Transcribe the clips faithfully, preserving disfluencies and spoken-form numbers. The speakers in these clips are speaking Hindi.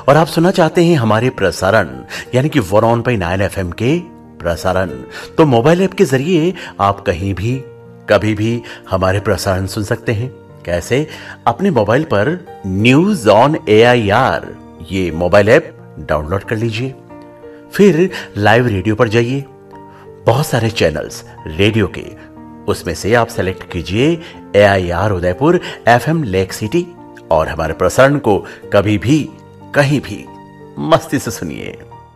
और आप सुनना चाहते हैं हमारे प्रसारण यानी कि one on by nine F M के प्रसारण, तो मोबाइल ऐप के जरिए आप कहीं भी कभी भी हमारे प्रसारण सुन सकते हैं। कैसे? अपने मोबाइल पर news on A I R ये मोबाइल ऐप डाउनलोड कर लीजिए, फिर लाइव रेडियो पर जाइए। बहुत सारे चैनल्स रेडियो के, उसमें से आप सेलेक्ट कीजिए ए I R Udaipur F M lake city और हमारे प्रसारण को कभी भी कहीं भी मस्ती से सुनिए।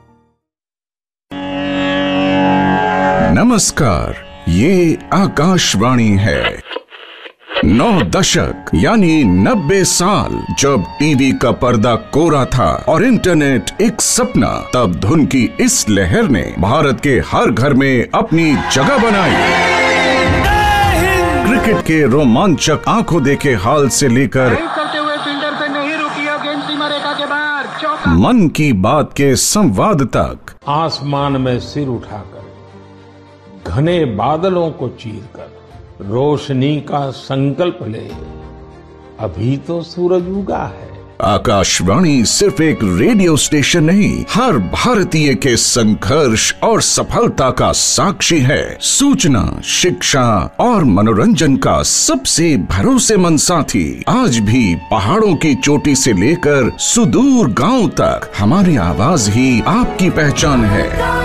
नमस्कार, ये आकाशवाणी है। नौ दशक यानी नब्बे साल जब टीवी का पर्दा कोरा था और इंटरनेट एक सपना, तब धुन की इस लहर ने भारत के हर घर में अपनी जगह बनाई। क्रिकेट के रोमांचक आंखों देखे हाल से लेकर करते हुए फील्डर पे नहीं रुकी और गेंद सीमा रेखा के बाहर, चौका। मन की बात के संवाद तक, आसमान में सिर उठाकर घने बादलों को चीरकर रोशनी का संकल्प ले, अभी तो सूरज उगा है। आकाशवाणी सिर्फ एक रेडियो स्टेशन नहीं, हर भारतीय के संघर्ष और सफलता का साक्षी है। सूचना, शिक्षा और मनोरंजन का सबसे भरोसेमंद साथी। आज भी पहाड़ों की चोटी से लेकर सुदूर गांव तक हमारी आवाज ही आपकी पहचान है।